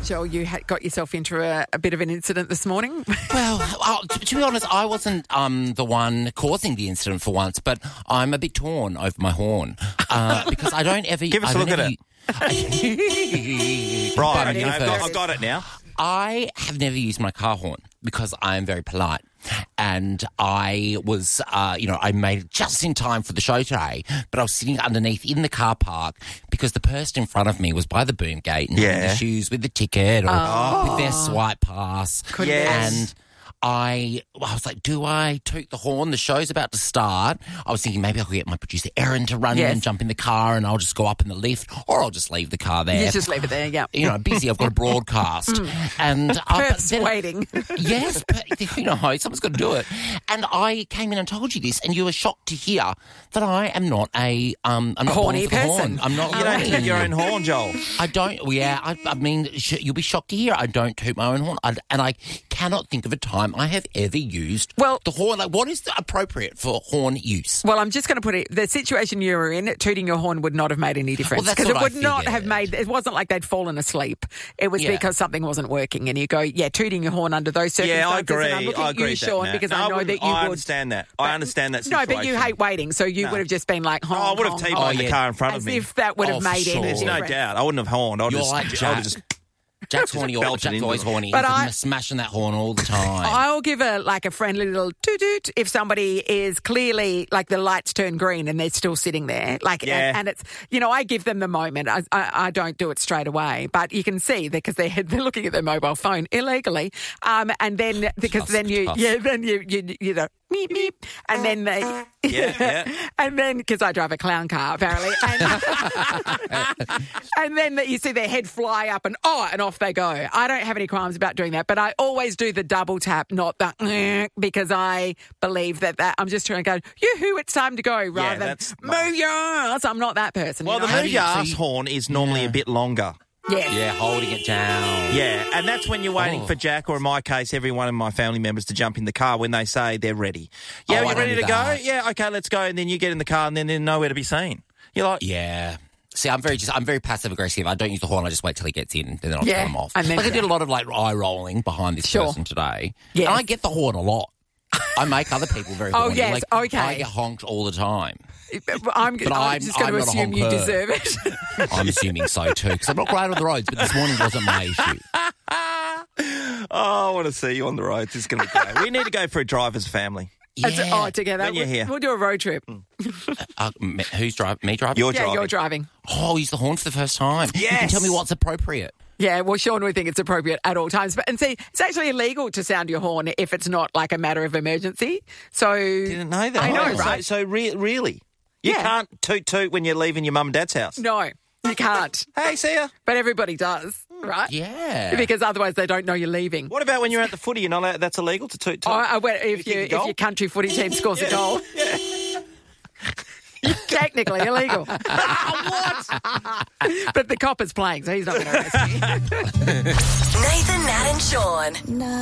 Joel, you got yourself into a bit of an incident this morning. Well, to be honest, I wasn't the one causing the incident for once, but I'm a bit torn over my horn because I don't ever... Give us a look at it. Right, Okay, I've got it now. I have never used my car horn because I am very polite. And I was, I made it just in time for the show today, but I was sitting underneath in the car park because the person in front of me was by the boom gate and having issues with the ticket or with their swipe pass. And I was like, do I toot the horn? The show's about to start. I was thinking maybe I could get my producer Erin to run in and jump in the car and I'll just go up in the lift or I'll just leave the car there. You just leave it there, yeah. Busy. I've got a broadcast. And Perth's waiting. Yes, but, someone's got to do it. And I came in and told you this and you were shocked to hear that I am not I'm not horny born for the person. horn. I'm not You don't have your own horn, Joel. I don't, you'll be shocked to hear I don't toot my own horn. And I cannot think of a time I have ever used the horn. Like, what is appropriate for horn use? Well, I'm just going to put it, the situation you were in, tooting your horn would not have made any difference. Well, because it would not have made, it wasn't like they'd fallen asleep. It was because something wasn't working. And you go, tooting your horn under those circumstances. Yeah, I agree. And I'm looking at you, Sean, because I know that you would. I understand that. I understand that situation. No, but you hate waiting, so you would have just been like, I would have T-boned the car in front of me. As if that would have made any difference. There's no doubt. I wouldn't have horned. I would have just... Jack's horny. Jack's always horny. But I'm smashing that horn all the time. I'll give a friendly little toot if somebody is clearly like the lights turn green and they're still sitting there. And it's I give them the moment. I don't do it straight away, but you can see because they're looking at their mobile phone illegally. And then because then you meep meep, and then they and then because I drive a clown car apparently, and then you see their head fly up and off they go. I don't have any qualms about doing that, but I always do the double tap, not the because I believe that I'm just trying to go, yoo-hoo, it's time to go, rather than move your ass. I'm not that person. Well, the move your ass horn is normally a bit longer. Yeah, holding it down. Yeah, and that's when you're waiting for Jack, or in my case, every one of my family members to jump in the car when they say they're ready. Yeah, you ready to go? Yeah, okay, let's go. And then you get in the car and then they're nowhere to be seen. You're like... Yeah. See, I'm very passive aggressive. I don't use the horn. I just wait till he gets in, and then I'll turn him off. And then, I did a lot of eye rolling behind this person today. Yes. And I get the horn a lot. I make other people very horny. Oh, yes, okay. I get honked all the time. I'm just going to assume you deserve it. I'm assuming so too, because I'm not great on the roads, but this morning wasn't my issue. I want to see you on the roads. It's going to be great. We need to go for a driver's family. Yeah. Together. When you're here. We'll do a road trip. Who's driving? Me driving? You're driving. You're driving. Oh, use the horn for the first time. Yes. You can tell me what's appropriate. Yeah, well, Sean would think it's appropriate at all times. And see, it's actually illegal to sound your horn if it's not like a matter of emergency. So didn't know that. I know, right? So really? You can't toot when you're leaving your mum and dad's house? No, you can't. Hey, see ya. But everybody does, right? Yeah. Because otherwise they don't know you're leaving. What about when you're at the footy? You're not allowed, that's illegal to toot? If your country footy team scores a goal. Yeah. Technically illegal. What? But the cop is playing, so he's not going to arrest me. Nathan, Nat and Sean.